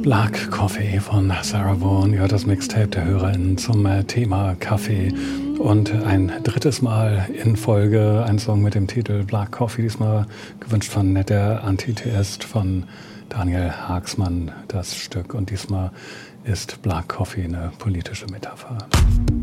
Black Coffee von Sarah Vaughan. Ihr hört das Mixtape der HörerInnen zum Thema Kaffee. Und ein drittes Mal in Folge ein Song mit dem Titel Black Coffee, diesmal gewünscht von der Antitheist von Daniel Haagsmann, das Stück. Und diesmal ist Black Coffee eine politische Metapher.